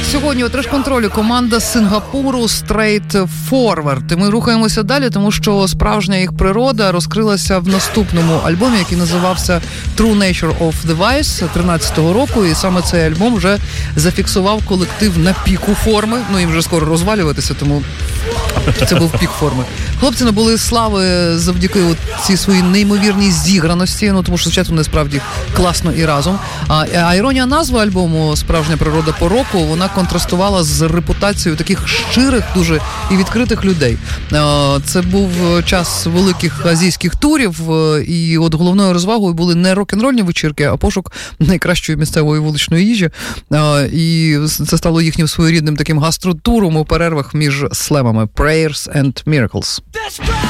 сьогодні у треш-контролі команда з Сингапуру Straight Forward. І ми рухаємося далі, тому що справжня їх природа розкрилася в наступному альбомі, який називався True Nature of the Vice 13-го року. І саме цей альбом вже зафіксував колектив на піку форми. Ну, їм вже скоро розвалюватися, тому це був пік форми. Хлопці набули слави завдяки цій своїй неймовірній зіграності, ну, тому що, звичайно, вони справді класно і разом. А іронія назви альбому «Справжня природа по року», вона контрастувала з репутацією таких щирих дуже і відкритих людей. Це був час великих азійських турів, і от головною розвагою були не рок-н-рольні вечірки, а пошук найкращої місцевої вуличної їжі. І це стало їхнім своєрідним таким гастротуром у перервах між слемами «Prayers and Miracles».